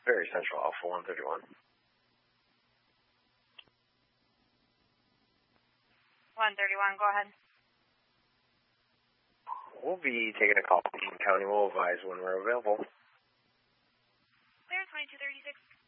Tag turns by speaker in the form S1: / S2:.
S1: Very Central Alpha 131.
S2: 131, go ahead.
S1: We'll be taking a call from Eaton County. We'll advise when we're available.
S2: Clear 2236.